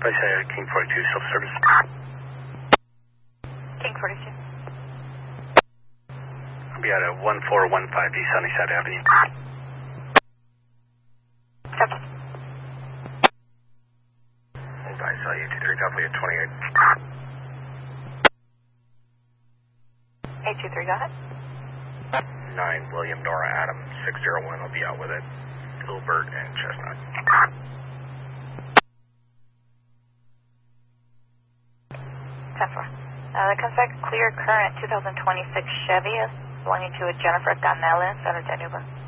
I say King 42, self-service. King 42. I'll be at a 1415 East Sunnyside Avenue. Copy. Hold on, I saw you 23 Dublin at 28. 823, go ahead. 9 William Nora Adam 601. I'll be out with it. Gilbert and Chestnut. 10-4. That comes back clear current 2026 Chevy belonging to a Jennifer Ganella, San Antonio.